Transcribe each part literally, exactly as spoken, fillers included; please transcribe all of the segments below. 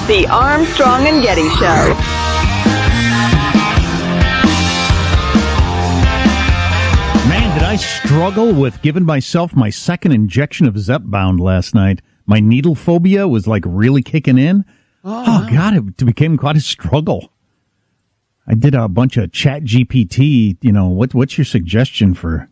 The Armstrong and Getty Show. Man, did I struggle with giving myself my second injection of Zepbound last night. My needle phobia was like really kicking in. Oh, oh God, it became quite a struggle. I did a bunch of Chat G P T, you know, what, what's your suggestion for...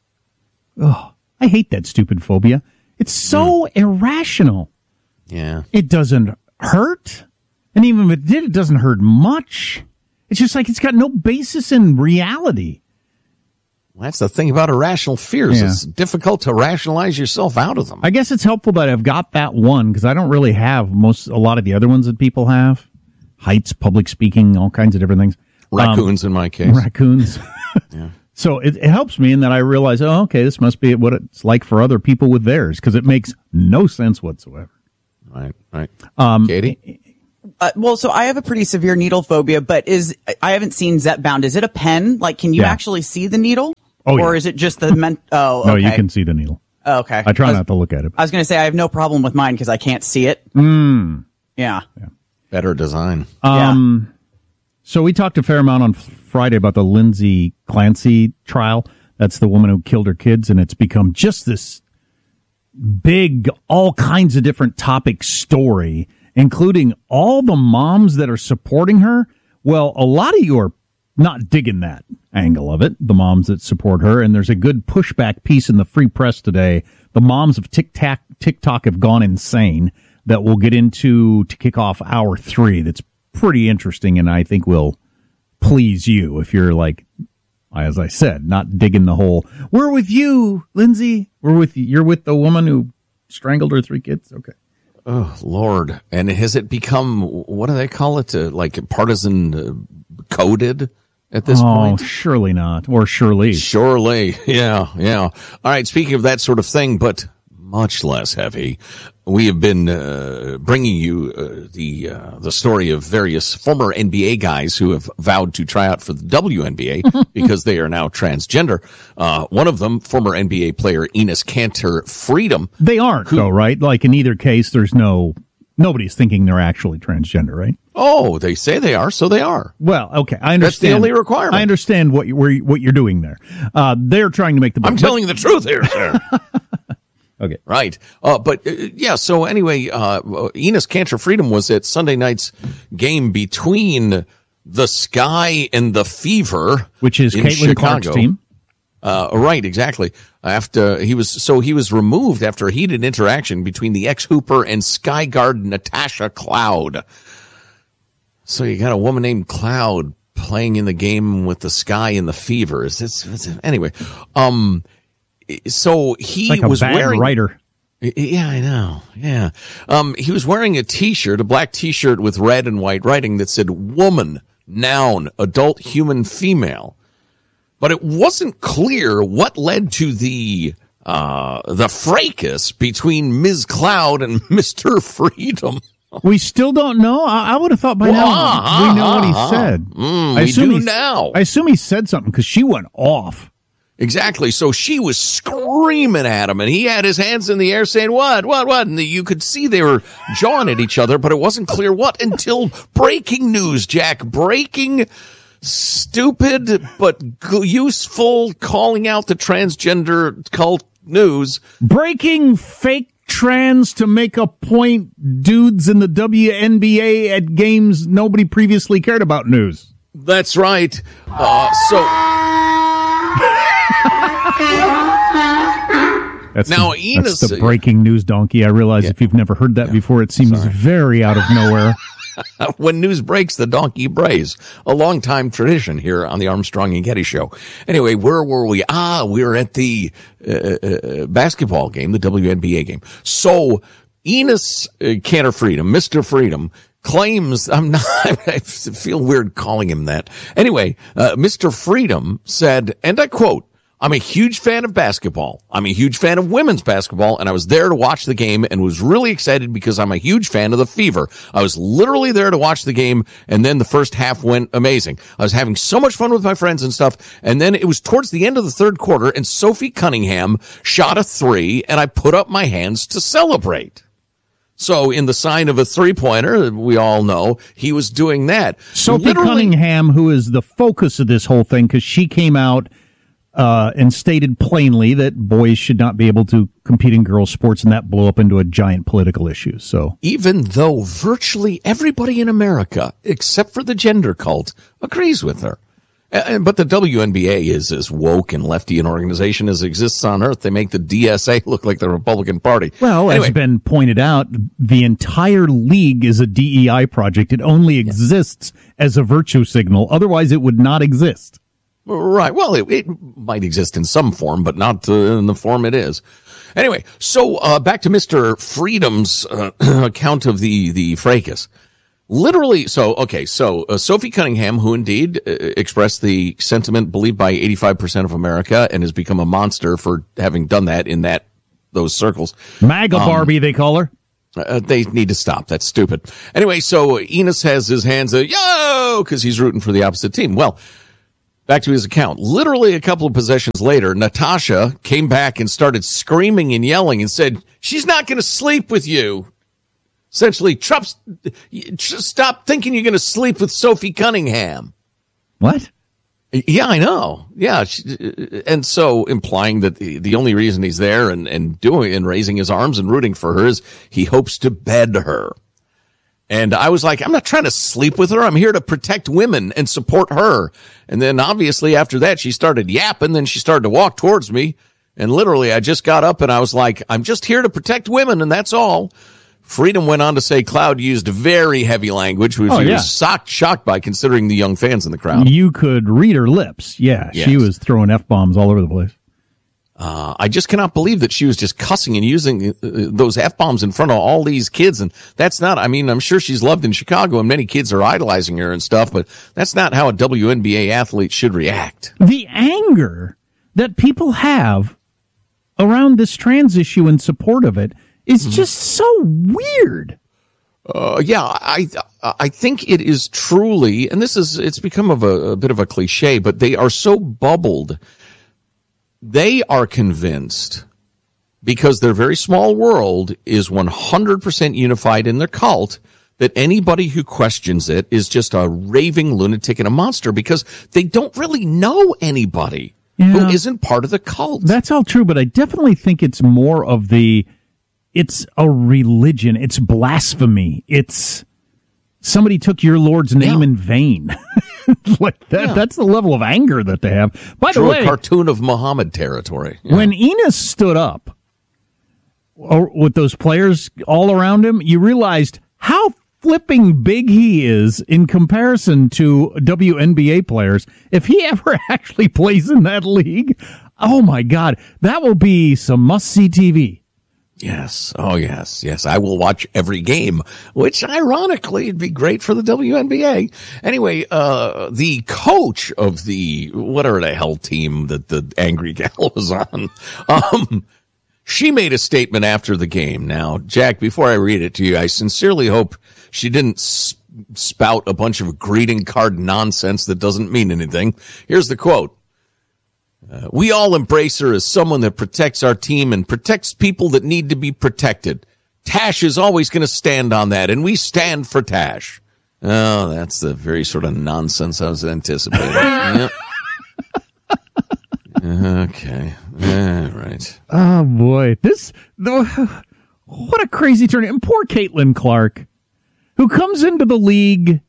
Oh, I hate that stupid phobia. It's so mm. irrational. Yeah. It doesn't hurt. And even if it did, it doesn't hurt much. It's just like it's got no basis in reality. Well, that's the thing about irrational fears. Yeah. It's difficult to rationalize yourself out of them. I guess it's helpful that I've got that one because I don't really have most a lot of the other ones that people have. Heights, public speaking, all kinds of different things. Raccoons um, in my case. Raccoons. Yeah. So it, it helps me in that I realize, oh, okay, this must be what it's like for other people with theirs because it makes no sense whatsoever. Right, right. Um, Katie? Uh, well, so I have a pretty severe needle phobia, but is I haven't seen Zepbound. Is it a pen? Like, can you yeah. actually see the needle? Oh, or yeah. is it just the men? Oh, okay. No, you can see the needle. Oh, okay. I try I was, not to look at it. I was going to say I have no problem with mine because I can't see it. Mm. Yeah. yeah. Better design. Um. Yeah. So we talked a fair amount on Friday about the Lindsay Clancy trial. That's the woman who killed her kids, and it's become just this big, all kinds of different topic story, including all the moms that are supporting her. Well, a lot of you are not digging that angle of it, the moms that support her, and there's a good pushback piece in the Free Press today. The moms of TikTok, TikTok have gone insane that we'll get into to kick off hour three. That's pretty interesting, and I think will please you if you're like, as I said, not digging the whole, we're with you, Lindsay. We're with you. You're with the woman who strangled her three kids. Okay. Oh, Lord. And has it become, what do they call it, uh, like partisan uh, coded at this oh, point? Oh, surely not. Or surely. Surely. Yeah, yeah. All right, speaking of that sort of thing, but much less heavy, we have been uh, bringing you uh, the uh, the story of various former N B A guys who have vowed to try out for the W N B A because they are now transgender. Uh, one of them, former N B A player Enes Kanter Freedom. They aren't, who, though, right? Like in either case, there's no nobody's thinking they're actually transgender, right? Oh, they say they are, so they are. Well, okay, I understand. That's the only requirement. I understand what you, where, what you're doing there. Uh, they're trying to make the. I'm but, telling you the truth here, sir. Okay. Right. Uh, but, uh, yeah, so anyway, uh, Enes Kanter Freedom was at Sunday night's game between the Sky and the Fever. Which is Caitlin Clark's team. Uh, right, exactly. After he was, so he was removed after a heated interaction between the ex-Hooper and Sky guard Natasha Cloud. So you got a woman named Cloud playing in the game with the Sky and the Fever. Is this, anyway, um, So he like a was bad wearing writer. Yeah, I know. Yeah. Um, he was wearing a t-shirt, a black t-shirt with red and white writing that said woman, noun, adult, human, female. But it wasn't clear what led to the, uh, the fracas between Miz Cloud and Mister Freedom. We still don't know. I, I would have thought by well, now uh, we know uh, what he uh, said. Mm, I we assume do now. I assume he said something because she went off. Exactly. So she was screaming at him, and he had his hands in the air saying, what, what, what? And the, you could see they were jawing at each other, but it wasn't clear what until breaking news, Jack. Breaking, stupid, but g- useful, calling out the transgender cult news. Breaking fake trans to make a point dudes in the W N B A at games nobody previously cared about news. That's right. Uh, so... That's now, the, Enes, that's the breaking news donkey. I realize yeah, if you've never heard that yeah, before, it seems sorry. very out of nowhere. When news breaks, the donkey brays. A long-time tradition here on the Armstrong and Getty Show. Anyway, where were we? Ah, we were at the uh, uh, basketball game, the W N B A game. So, Enes uh, Kanter Freedom, Mister Freedom, claims, I'm not, I feel weird calling him that. Anyway, uh, Mister Freedom said, and I quote, I'm a huge fan of basketball. I'm a huge fan of women's basketball, and I was there to watch the game and was really excited because I'm a huge fan of the Fever. I was literally there to watch the game, and then the first half went amazing. I was having so much fun with my friends and stuff, and then it was towards the end of the third quarter, and Sophie Cunningham shot a three, and I put up my hands to celebrate. So in the sign of a three-pointer, we all know he was doing that. Sophie Literally, Cunningham, who is the focus of this whole thing, because she came out uh, and stated plainly that boys should not be able to compete in girls' sports, and that blew up into a giant political issue. So even though virtually everybody in America, except for the gender cult, agrees with her. Uh, but the W N B A is as woke and lefty an organization as exists on earth. They make the D S A look like the Republican Party. Well, anyway, as been pointed out, the entire league is a D E I project. It only exists as a virtue signal. Otherwise, it would not exist. Right. Well, it, it might exist in some form, but not uh, in the form it is. Anyway, so uh, back to Mister Freedom's uh, account of the, the fracas. Literally, so, okay, so uh, Sophie Cunningham, who indeed uh, expressed the sentiment believed by eighty-five percent of America and has become a monster for having done that in that those circles. MAGA um, Barbie, they call her. Uh, they need to stop. That's stupid. Anyway, so Enos has his hands up, yo, because he's rooting for the opposite team. Well, back to his account. Literally a couple of possessions later, Natasha came back and started screaming and yelling and said, she's not going to sleep with you. Essentially, Trump, stop thinking you're going to sleep with Sophie Cunningham. What? Yeah, I know. Yeah. And so implying that the, the only reason he's there and, and doing and raising his arms and rooting for her is he hopes to bed her. And I was like, I'm not trying to sleep with her. I'm here to protect women and support her. And then obviously after that, she started yapping. Then she started to walk towards me. And literally, I just got up and I was like, I'm just here to protect women. And that's all. Freedom went on to say Cloud used very heavy language, which oh, he yeah. was shocked, shocked by considering the young fans in the crowd. You could read her lips. Yeah, yes. She was throwing F-bombs all over the place. Uh, I just cannot believe that she was just cussing and using uh, those F-bombs in front of all these kids. And that's not, I mean, I'm sure she's loved in Chicago and many kids are idolizing her and stuff, but that's not how a W N B A athlete should react. The anger that people have around this trans issue in support of it is mm-hmm. just so weird. Uh, yeah, I I think it is truly, and this is, it's become of a, a bit of a cliche, but they are so bubbled. They are convinced, because their very small world is one hundred percent unified in their cult, that anybody who questions it is just a raving lunatic and a monster, because they don't really know anybody yeah. who isn't part of the cult. That's all true, but I definitely think it's more of the, it's a religion. It's blasphemy. It's somebody took your Lord's name yeah. in vain. Like that. Yeah. That's the level of anger that they have. By True, the way, a cartoon of Muhammad territory. Yeah. When Enos stood up with those players all around him, you realized how flipping big he is in comparison to W N B A players. If he ever actually plays in that league, oh my God, that will be some must-see T V. Yes. Oh, yes. Yes. I will watch every game, which ironically would be great for the W N B A. Anyway, uh, the coach of the, whatever the hell team that the angry gal was on, um, she made a statement after the game. Now, Jack, before I read it to you, I sincerely hope she didn't sp- spout a bunch of greeting card nonsense that doesn't mean anything. Here's the quote. Uh, we all embrace her as someone that protects our team and protects people that need to be protected. Tash is always going to stand on that, and we stand for Tash. Oh, that's the very sort of nonsense I was anticipating. Yep. Okay. All right. Oh, boy. This, the, what a crazy turn. And poor Caitlin Clark, who comes into the league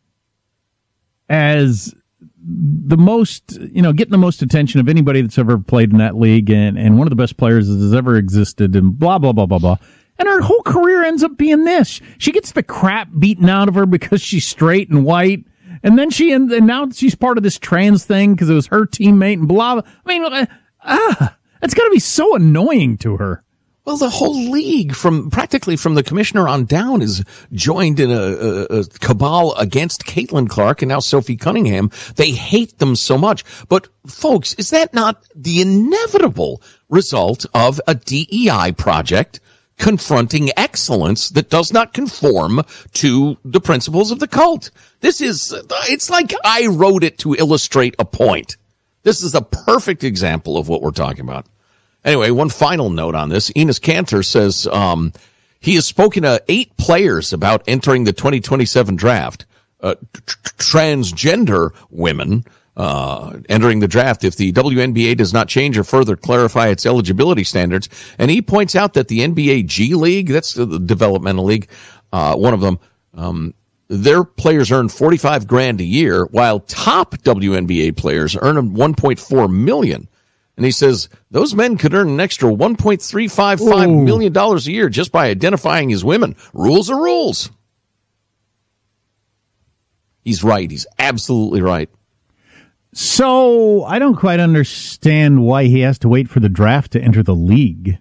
as the most, you know, getting the most attention of anybody that's ever played in that league, and, and one of the best players that has ever existed, and blah, blah, blah, blah, blah. And her whole career ends up being this. She gets the crap beaten out of her because she's straight and white, and then she, and now she's part of this trans thing because it was her teammate and blah, blah. I mean, uh, ah, that's got to be so annoying to her. Well, the whole league, from practically from the commissioner on down, is joined in a, a, a cabal against Caitlin Clark and now Sophie Cunningham. They hate them so much. But, folks, is that not the inevitable result of a D E I project confronting excellence that does not conform to the principles of the cult? This is, it's like I wrote it to illustrate a point. This is a perfect example of what we're talking about. Anyway, one final note on this. Enos Cantor says um, He has spoken to eight players about entering the twenty twenty-seven draft. Uh, tr- transgender women uh, entering the draft if the W N B A does not change or further clarify its eligibility standards. And he points out that the N B A G League, that's the developmental league, uh, one of them, um, their players earn forty-five grand a year, while top W N B A players earn one point four million. And he says those men could earn an extra one point three five five million dollars a year just by identifying as women. Rules are rules. He's right. He's absolutely right. So I don't quite understand why he has to wait for the draft to enter the league.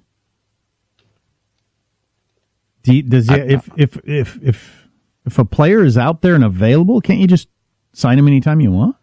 Do you, does he, I, if if if if if a player is out there and available, can't you just sign him anytime you want?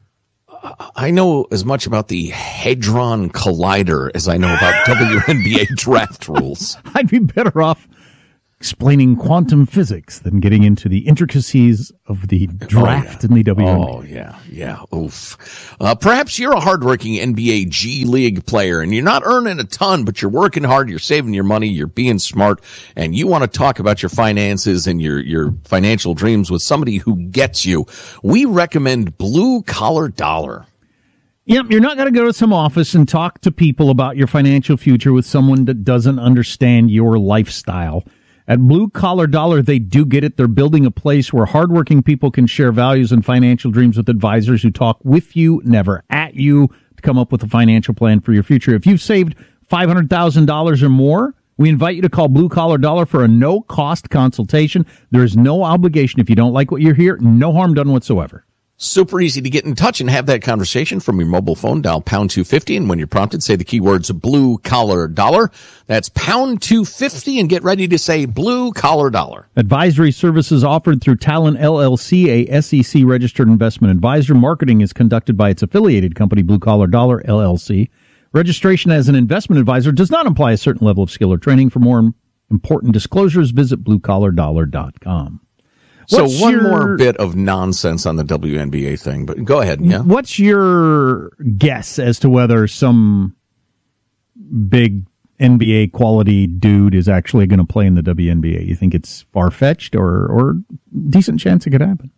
I know as much about the Hadron Collider as I know about W N B A draft rules. I'd be better off explaining quantum physics than getting into the intricacies of the draft oh, yeah. in the W N B A. Oh, yeah, yeah, oof. Uh, perhaps you're a hardworking N B A G League player, and you're not earning a ton, but you're working hard, you're saving your money, you're being smart, and you want to talk about your finances and your, your financial dreams with somebody who gets you. We recommend Blue Collar Dollar. Yep, you're not going to go to some office and talk to people about your financial future with someone that doesn't understand your lifestyle. At Blue Collar Dollar, they do get it. They're building a place where hardworking people can share values and financial dreams with advisors who talk with you, never at you, to come up with a financial plan for your future. If you've saved five hundred thousand dollars or more, we invite you to call Blue Collar Dollar for a no-cost consultation. There is no obligation. If you don't like what you hear, no harm done whatsoever. Super easy to get in touch and have that conversation from your mobile phone. Dial pound two fifty, and when you're prompted, say the keywords Blue Collar Dollar. That's pound two fifty, and get ready to say Blue Collar Dollar. Advisory services offered through Talon L L C, a S E C-registered investment advisor. Marketing is conducted by its affiliated company, Blue Collar Dollar, L L C. Registration as an investment advisor does not imply a certain level of skill or training. For more important disclosures, visit blue collar dollar dot com. So What's one your, more bit of nonsense on the W N B A thing, but go ahead. Yeah. What's your guess as to whether some big N B A quality dude is actually going to play in the W N B A? You think it's far-fetched or, or decent chance it could happen?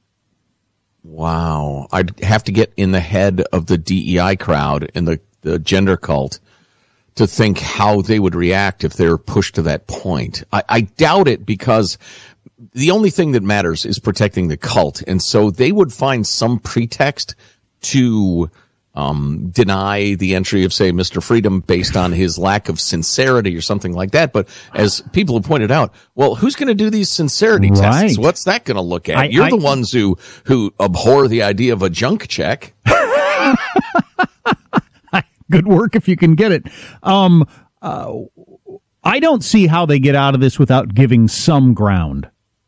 Wow. I'd have to get in the head of the D E I crowd and the, the gender cult to think how they would react if they were pushed to that point. I, I doubt it, because the only thing that matters is protecting the cult. And so they would find some pretext to um deny the entry of, say, Mister Freedom based on his lack of sincerity or something like that. But as people have pointed out, well, who's going to do these sincerity right. tests? What's that going to look at? I, You're I, the ones who, who abhor the idea of a junk check. Good work if you can get it. Um, uh, I don't see how they get out of this without giving some ground.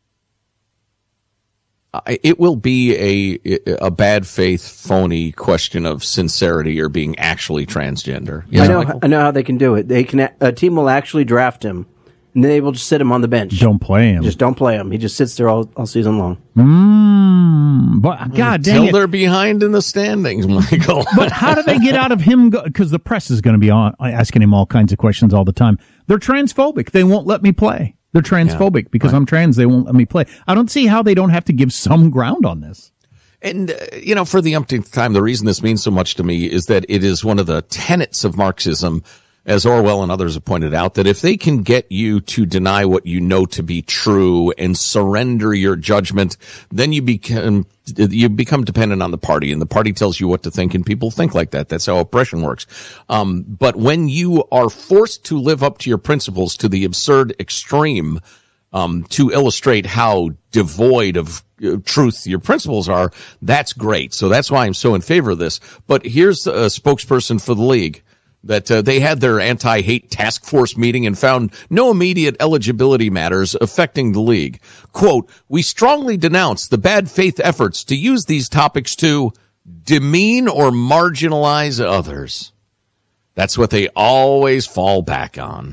It will be a a bad faith, phony question of sincerity or being actually transgender. I know. Michael? I know how they can do it. They can. A team will actually draft him, and they will just sit him on the bench. Don't play him. Just don't play him. He just sits there all, all season long. Mm, but God dang Until it. they're behind in the standings, Michael. But how do they get out of him? Because the press is going to be on asking him all kinds of questions all the time. They're transphobic. They won't let me play. They're transphobic yeah, because right. I'm trans. They won't let me play. I don't see how they don't have to give some ground on this. And, uh, you know, for the umpteenth time, the reason this means so much to me is that it is one of the tenets of Marxism, as Orwell and others have pointed out, that if they can get you to deny what you know to be true and surrender your judgment, then you become you become dependent on the party, and the party tells you what to think, and people think like that. That's how oppression works. Um, but when you are forced to live up to your principles to the absurd extreme, um, to illustrate how devoid of uh, truth your principles are, that's great. So that's why I'm so in favor of this. But here's a spokesperson for the league. That uh, they had their anti-hate task force meeting and found no immediate eligibility matters affecting the league. Quote, "We strongly denounce the bad faith efforts to use these topics to demean or marginalize others." That's what they always fall back on.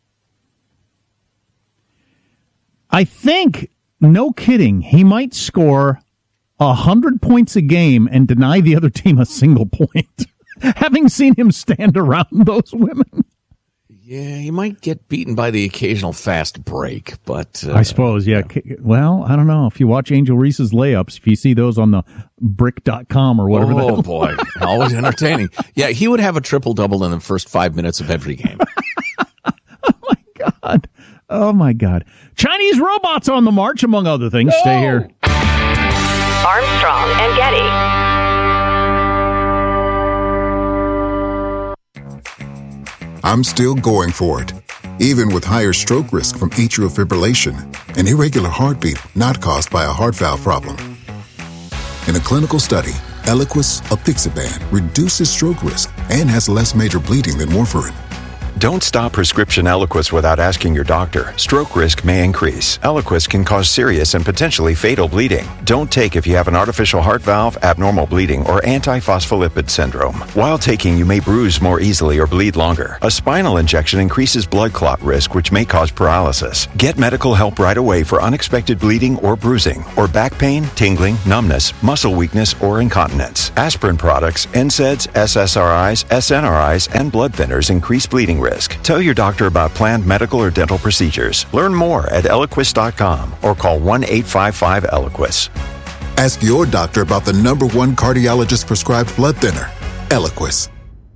I think, no kidding, he might score a hundred points a game and deny the other team a single point. Having seen him stand around those women. Yeah, you might get beaten by the occasional fast break, but... Uh, I suppose, yeah. yeah. Well, I don't know. If you watch Angel Reese's layups, if you see those on the brick dot com or whatever. Oh, boy. Always entertaining. Yeah, he would have a triple-double in the first five minutes of every game. Oh, my God. Oh, my God. Chinese robots on the march, among other things. No. Stay here. Armstrong and Getty. I'm still going for it, even with higher stroke risk from atrial fibrillation, an irregular heartbeat not caused by a heart valve problem. In a clinical study, Eliquis apixaban reduces stroke risk and has less major bleeding than warfarin. Don't stop prescription Eliquis without asking your doctor. Stroke risk may increase. Eliquis can cause serious and potentially fatal bleeding. Don't take if you have an artificial heart valve, abnormal bleeding, or antiphospholipid syndrome. While taking, you may bruise more easily or bleed longer. A spinal injection increases blood clot risk, which may cause paralysis. Get medical help right away for unexpected bleeding or bruising, or back pain, tingling, numbness, muscle weakness, or incontinence. Aspirin products, N SAIDs, S S R Is, S N R Is, and blood thinners increase bleeding risk. Risk. Tell your doctor about planned medical or dental procedures. Learn more at Eliquis dot com or call one eight five five Eliquis. Ask your doctor about the number one cardiologist prescribed blood thinner, Eliquis.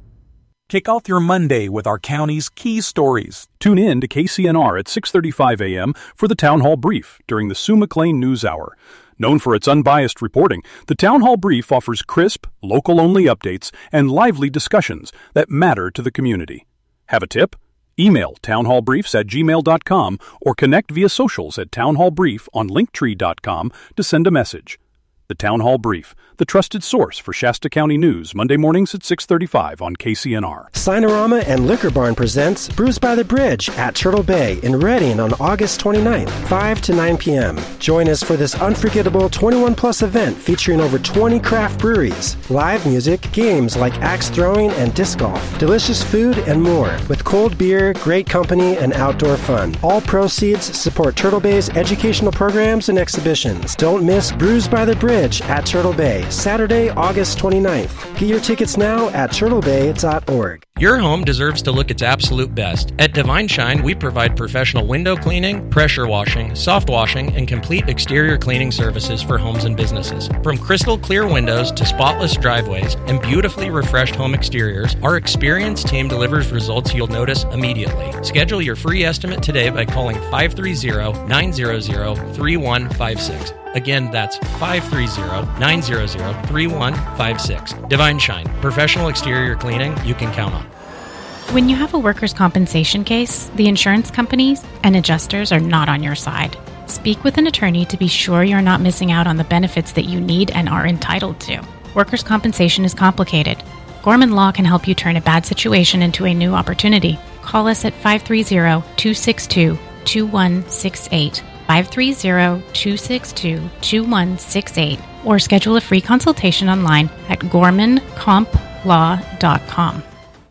Kick off your Monday with our county's key stories. Tune in to K C N R at six thirty-five a.m. for the Town Hall Brief during the Sue McLean News Hour. Known for its unbiased reporting, the Town Hall Brief offers crisp, local-only updates and lively discussions that matter to the community. Have a tip? Email townhallbriefs at gmail dot com or connect via socials at townhallbrief on linktree dot com to send a message. The Town Hall Brief, the trusted source for Shasta County news, Monday mornings at six thirty-five on K C N R. Sinorama and Liquor Barn presents Brews by the Bridge at Turtle Bay in Redding on August twenty-ninth, five to nine p.m. Join us for this unforgettable twenty-one plus event featuring over twenty craft breweries, live music, games like axe throwing and disc golf, delicious food, and more, with cold beer, great company, and outdoor fun. All proceeds support Turtle Bay's educational programs and exhibitions. Don't miss Brews by the Bridge at Turtle Bay, Saturday, August twenty-ninth. Get your tickets now at turtle bay dot org. Your home deserves to look its absolute best. At Divine Shine, we provide professional window cleaning, pressure washing, soft washing, and complete exterior cleaning services for homes and businesses. From crystal clear windows to spotless driveways and beautifully refreshed home exteriors, our experienced team delivers results you'll notice immediately. Schedule your free estimate today by calling five three zero, nine zero zero, three one five six. Again, that's five three zero, nine zero zero, three one five six. Divine Shine, professional exterior cleaning you can count on. When you have a workers' compensation case, the insurance companies and adjusters are not on your side. Speak with an attorney to be sure you're not missing out on the benefits that you need and are entitled to. Workers' compensation is complicated. Gorman Law can help you turn a bad situation into a new opportunity. Call us at five three zero, two six two, two one six eight. five three zero, two six two, two one six eight or schedule a free consultation online at gorman comp law dot com.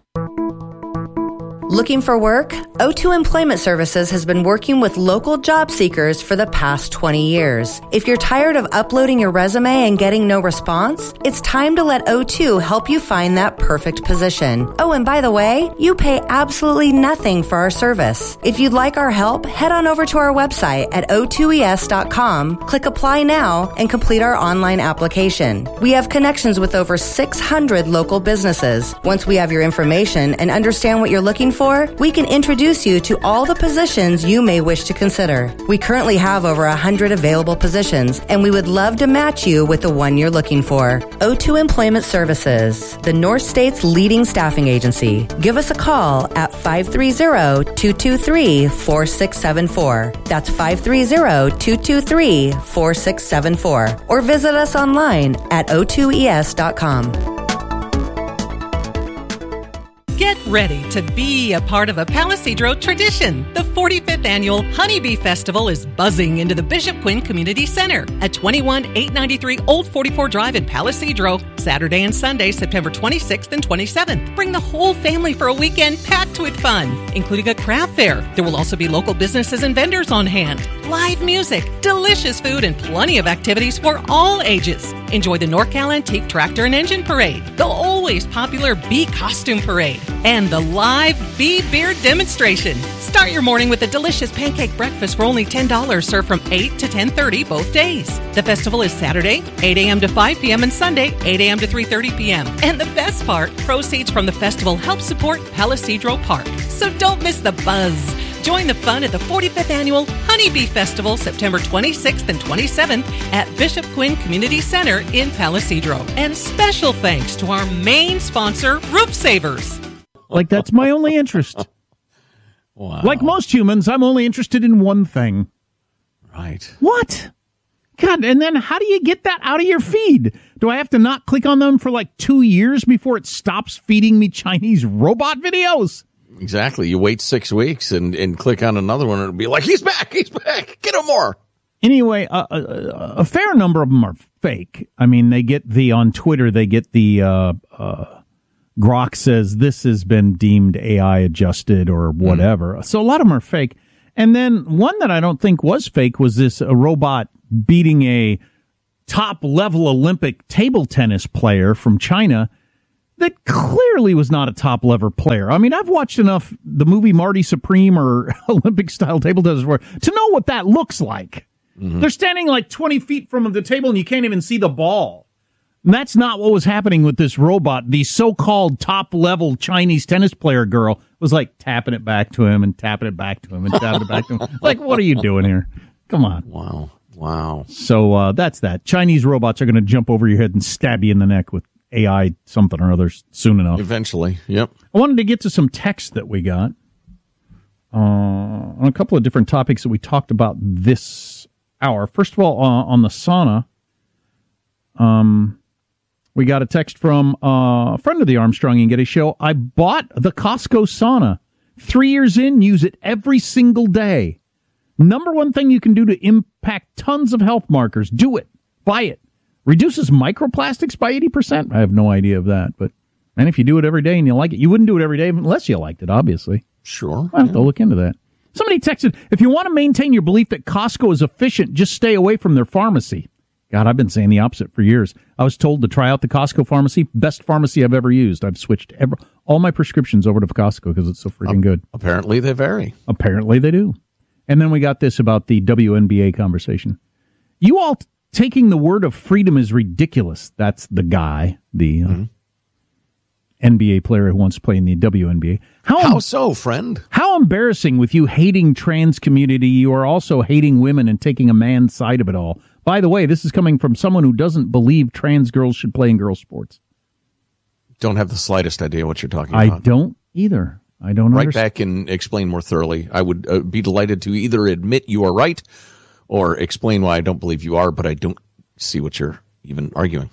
Looking for work? O two Employment Services has been working with local job seekers for the past twenty years. If you're tired of uploading your resume and getting no response, it's time to let O two help you find that perfect position. Oh, and by the way, you pay absolutely nothing for our service. If you'd like our help, head on over to our website at o two e s dot com, click Apply Now, and complete our online application. We have connections with over six hundred local businesses. Once we have your information and understand what you're looking for, For, we can introduce you to all the positions you may wish to consider. We currently have over one hundred available positions, and we would love to match you with the one you're looking for. O two Employment Services, the North State's leading staffing agency. Give us a call at five three zero, two two three, four six seven four. That's five three zero, two two three, four six seven four. Or visit us online at o two e s dot com. Get ready to be a part of a Palisadro tradition, the forty-fifth forty-fifth Annual Honeybee Festival is buzzing into the Bishop Quinn Community Center at twenty-one eight ninety-three Old forty-four Drive in Palo Cedro, Saturday and Sunday, September twenty-sixth and twenty-seventh. Bring the whole family for a weekend packed with fun, including a craft fair. There will also be local businesses and vendors on hand, live music, delicious food, and plenty of activities for all ages. Enjoy the NorCal Antique Tractor and Engine Parade, the always popular Bee Costume Parade, and the live Bee Beer Demonstration. Start your morning with a delicious pancake breakfast for only ten dollars, served from eight to ten thirty both days. The festival is Saturday, eight a.m. to five p.m. and Sunday, eight a.m. to three thirty p.m. And the best part, proceeds from the festival help support Palo Cedro Park. So don't miss the buzz. Join the fun at the forty-fifth Annual Honeybee Festival, September twenty-sixth and twenty-seventh at Bishop Quinn Community Center in Palo Cedro. And special thanks to our main sponsor, Roof Savers. Like, that's my only interest. Wow. Like most humans, I'm only interested in one thing. Right. What? God, and then how do you get that out of your feed? Do I have to not click on them for like two years before it stops feeding me Chinese robot videos? Exactly. You wait six weeks and, and click on another one, and it'll be like, he's back, he's back, get him more. Anyway, uh, a, a fair number of them are fake. I mean, they get the, on Twitter, they get the, uh, uh, Grok says this has been deemed A I adjusted or whatever. Mm. So a lot of them are fake. And then one that I don't think was fake was this a robot beating a top level Olympic table tennis player from China that clearly was not a top level player. I mean, I've watched enough the movie Marty Supreme or Olympic style table tennis to know what that looks like. Mm-hmm. They're standing like twenty feet from the table and you can't even see the ball. And that's not what was happening with this robot. The so-called top-level Chinese tennis player girl was like tapping it back to him and tapping it back to him and tapping it back to him. Like, what are you doing here? Come on. Wow. Wow. So uh, that's that. Chinese robots are going to jump over your head and stab you in the neck with A I something or other soon enough. Eventually, yep. I wanted to get to some text that we got uh, on a couple of different topics that we talked about this hour. First of all, uh, on the sauna, um, we got a text from uh, a friend of the Armstrong and Getty show. I bought the Costco sauna. Three years in, use it every single day. Number one thing you can do to impact tons of health markers. Do it. Buy it. Reduces microplastics by eighty percent. I have no idea of that, but and if you do it every day and you like it, you wouldn't do it every day unless you liked it, obviously. Sure. I'll have to look into that. Somebody texted, if you want to maintain your belief that Costco is efficient, just stay away from their pharmacy. God, I've been saying the opposite for years. I was told to try out the Costco pharmacy. Best pharmacy I've ever used. I've switched every, all my prescriptions over to Costco because it's so freaking um, good. Apparently they vary. Apparently they do. And then we got this about the W N B A conversation. You all t- taking the word of freedom is ridiculous. That's the guy, the uh, mm-hmm. N B A player who wants to play in the W N B A. How, how so, friend? How embarrassing with you hating trans community. You are also hating women and taking a man's side of it all. By the way, this is coming from someone who doesn't believe trans girls should play in girls' sports. Don't have the slightest idea what you're talking about. I don't either. I don't Write understand. back and explain more thoroughly. I would uh, be delighted to either admit you are right or explain why I don't believe you are, but I don't see what you're even arguing.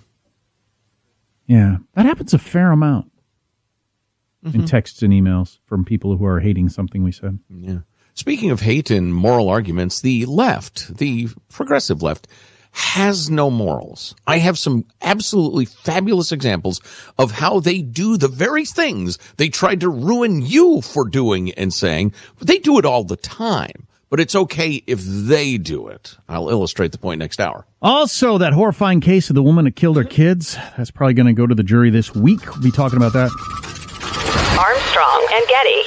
Yeah, that happens a fair amount mm-hmm. in texts and emails from people who are hating something we said. Yeah. Speaking of hate and moral arguments, the left, the progressive left, has no morals. I have some absolutely fabulous examples of how they do the very things they tried to ruin you for doing and saying. But they do it all the time. But it's okay if they do it. I'll illustrate the point next hour. Also, that horrifying case of the woman that killed her kids, that's probably going to go to the jury this week. We'll be talking about that. Armstrong and Getty.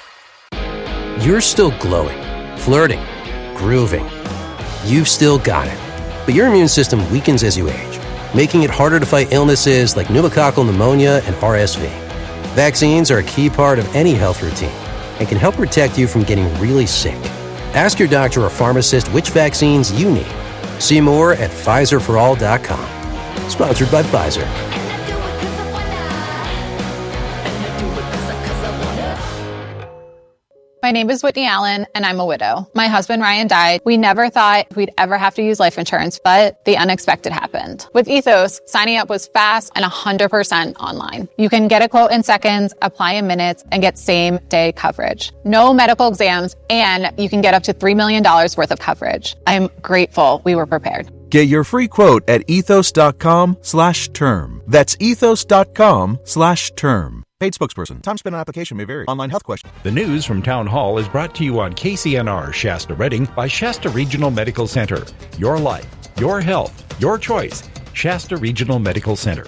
You're still glowing, flirting, grooving. You've still got it. But your immune system weakens as you age, making it harder to fight illnesses like pneumococcal pneumonia and R S V. Vaccines are a key part of any health routine and can help protect you from getting really sick. Ask your doctor or pharmacist which vaccines you need. See more at Pfizer for all dot com. Sponsored by Pfizer. My name is Whitney Allen, and I'm a widow. My husband, Ryan, died. We never thought we'd ever have to use life insurance, but the unexpected happened. With Ethos, signing up was fast and one hundred percent online. You can get a quote in seconds, apply in minutes, and get same-day coverage. No medical exams, and you can get up to three million dollars worth of coverage. I'm grateful we were prepared. Get your free quote at ethos.com slash term. That's ethos.com slash term. Paid spokesperson. Time spent on application may vary. Online health question. The news from Town Hall is brought to you on K C N R Shasta Redding by Shasta Regional Medical Center. Your life, your health, your choice. Shasta Regional Medical Center.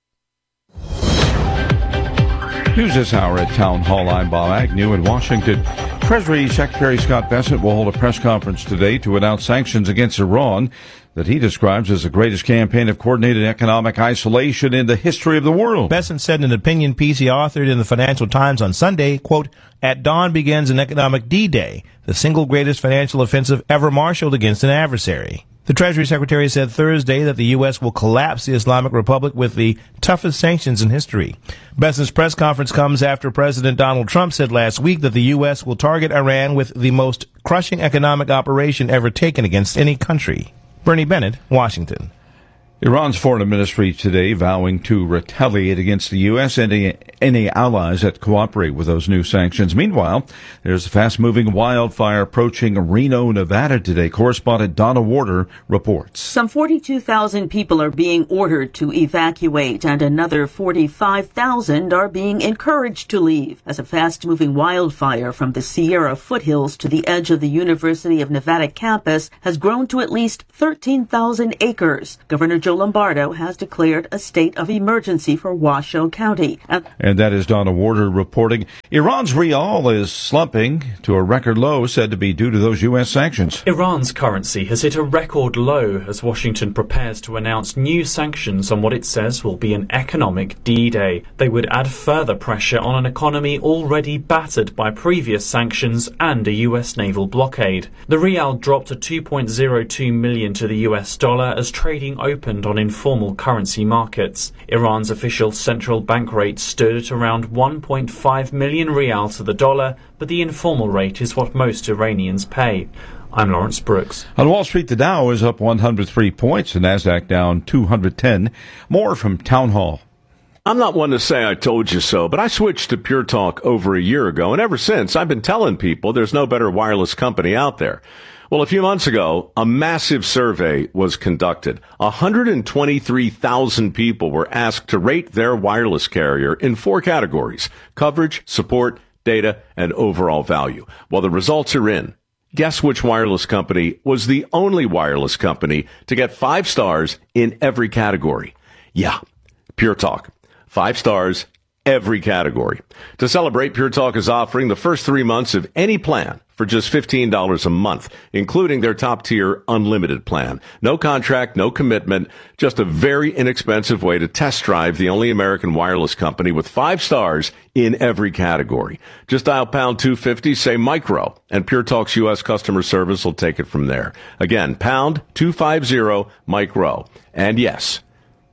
News this hour at Town Hall. I'm Bob Agnew in Washington. Treasury Secretary Scott Bessent will hold a press conference today to announce sanctions against Iran that he describes as the greatest campaign of coordinated economic isolation in the history of the world. Bessent said in an opinion piece he authored in the Financial Times on Sunday, quote, "At dawn begins an economic D-Day, the single greatest financial offensive ever marshaled against an adversary." The Treasury Secretary said Thursday that the U S will collapse the Islamic Republic with the toughest sanctions in history. Bessent's press conference comes after President Donald Trump said last week that the U S will target Iran with the most crushing economic operation ever taken against any country. Bernie Bennett, Washington. Iran's foreign ministry today vowing to retaliate against the U S and any, any allies that cooperate with those new sanctions. Meanwhile, there's a fast-moving wildfire approaching Reno, Nevada today. Correspondent Donna Warder reports. Some forty-two thousand people are being ordered to evacuate, and another forty-five thousand are being encouraged to leave as a fast-moving wildfire from the Sierra foothills to the edge of the University of Nevada campus has grown to at least thirteen thousand acres. Governor Joe Lombardo has declared a state of emergency for Washoe County. And, and that is Donna Warder reporting. Iran's rial is slumping to a record low, said to be due to those U S sanctions. Iran's currency has hit a record low as Washington prepares to announce new sanctions on what it says will be an economic D-Day. They would add further pressure on an economy already battered by previous sanctions and a U S naval blockade. The rial dropped to two point zero two million to the U S dollar as trading opened on informal currency markets. Iran's official central bank rate stood at around one point five million rial to the dollar, but the informal rate is what most Iranians pay. I'm Lawrence Brooks. On Wall Street, the Dow is up one hundred three points, the Nasdaq down two hundred ten. More from Town Hall. I'm not one to say I told you so, but I switched to Pure Talk over a year ago, and ever since I've been telling people there's no better wireless company out there. Well, a few months ago, a massive survey was conducted. one hundred twenty-three thousand people were asked to rate their wireless carrier in four categories: coverage, support, data, and overall value. Well, the results are in. Guess which wireless company was the only wireless company to get five stars in every category? Yeah, Pure Talk. Five stars, every category. To celebrate, Pure Talk is offering the first three months of any plan for just fifteen dollars a month, including their top-tier unlimited plan. No contract, no commitment, just a very inexpensive way to test drive the only American wireless company with five stars in every category. Just dial pound two fifty, say micro, and Pure Talk's U S customer service will take it from there. Again, pound two fifty, micro. And yes,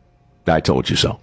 I told you so.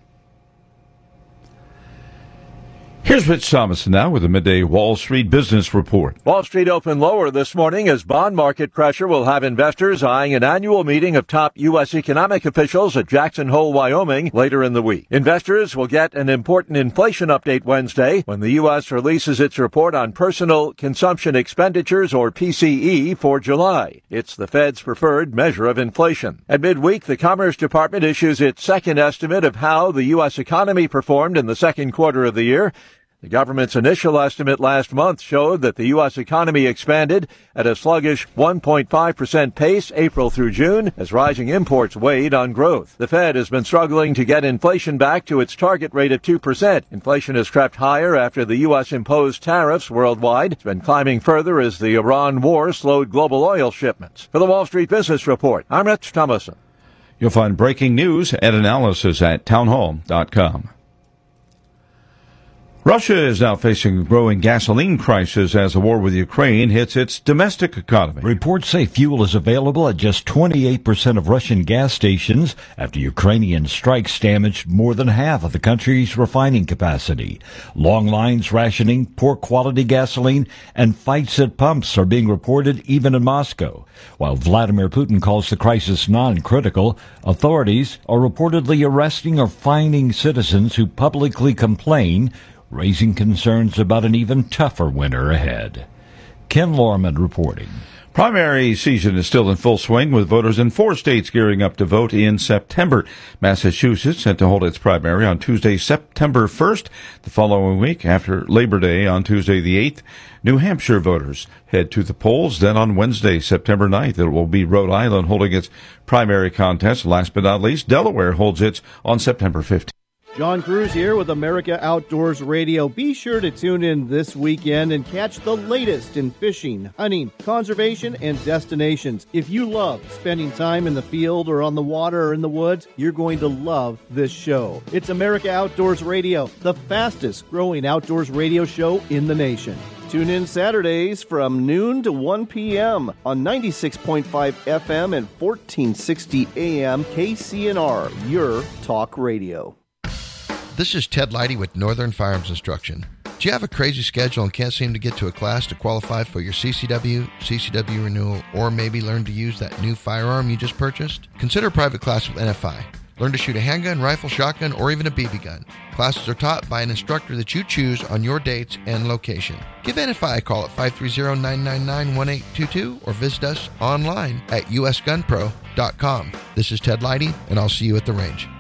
Here's Rich Thomason now with a midday Wall Street business report. Wall Street opened lower this morning as bond market pressure will have investors eyeing an annual meeting of top U S economic officials at Jackson Hole, Wyoming later in the week. Investors will get an important inflation update Wednesday when the U S releases its report on personal consumption expenditures, or P C E, for July. It's the Fed's preferred measure of inflation. At midweek, the Commerce Department issues its second estimate of how the U S economy performed in the second quarter of the year. The government's initial estimate last month showed that the U S economy expanded at a sluggish one point five percent pace April through June as rising imports weighed on growth. The Fed has been struggling to get inflation back to its target rate of two percent. Inflation has crept higher after the U S imposed tariffs worldwide. It's been climbing further as the Iran war slowed global oil shipments. For the Wall Street Business Report, I'm Rich Thomason. You'll find breaking news and analysis at townhall dot com. Russia is now facing a growing gasoline crisis as the war with Ukraine hits its domestic economy. Reports say fuel is available at just twenty-eight percent of Russian gas stations after Ukrainian strikes damaged more than half of the country's refining capacity. Long lines, rationing, poor quality gasoline, and fights at pumps are being reported even in Moscow. While Vladimir Putin calls the crisis non-critical, authorities are reportedly arresting or fining citizens who publicly complain, raising concerns about an even tougher winter ahead. Ken Lorman reporting. Primary season is still in full swing, with voters in four states gearing up to vote in September. Massachusetts set to hold its primary on Tuesday, September first, the following week after Labor Day on Tuesday the eighth. New Hampshire voters head to the polls. Then on Wednesday, September ninth, it will be Rhode Island holding its primary contest. Last but not least, Delaware holds its on September fifteenth. John Cruz here with America Outdoors Radio. Be sure to tune in this weekend and catch the latest in fishing, hunting, conservation, and destinations. If you love spending time in the field or on the water or in the woods, you're going to love this show. It's America Outdoors Radio, the fastest growing outdoors radio show in the nation. Tune in Saturdays from noon to one p.m. on ninety-six point five F M and fourteen sixty A M K C N R, your talk radio. This is Ted Leidy with Northern Firearms Instruction. Do you have a crazy schedule and can't seem to get to a class to qualify for your C C W, C C W renewal, or maybe learn to use that new firearm you just purchased? Consider a private class with N F I. Learn to shoot a handgun, rifle, shotgun, or even a B B gun. Classes are taught by an instructor that you choose on your dates and location. Give N F I a call at five three zero, nine nine nine, one eight two two or visit us online at u s gun pro dot com. This is Ted Leidy, and I'll see you at the range.